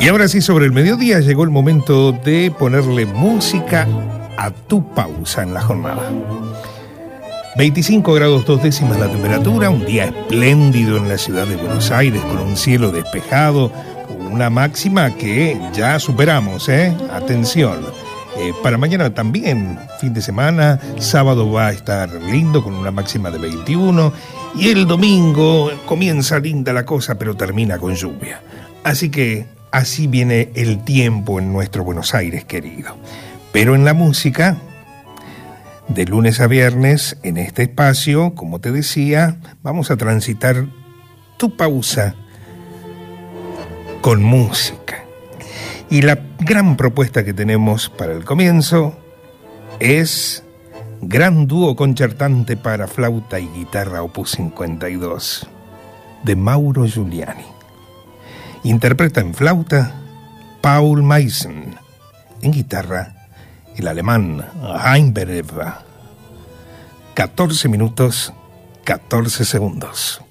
Y ahora sí, sobre el mediodía llegó el momento de ponerle música a tu pausa en la jornada. 25 grados 2 décimas la temperatura, un día espléndido en la ciudad de Buenos Aires con un cielo despejado, una máxima que ya superamos, Atención. Para mañana también, fin de semana, sábado va a estar lindo con una máxima de 21 y el domingo comienza linda la cosa pero termina con lluvia. Así que así viene el tiempo en nuestro Buenos Aires querido. Pero en la música, de lunes a viernes, en este espacio, como te decía, vamos a transitar tu pausa con música. Y la gran propuesta que tenemos para el comienzo es Gran Dúo Concertante para Flauta y Guitarra Opus 52 de Mauro Giuliani. Interpreta en flauta Paul Meissen, en guitarra el alemán Heimberger. 14 minutos, 14 segundos.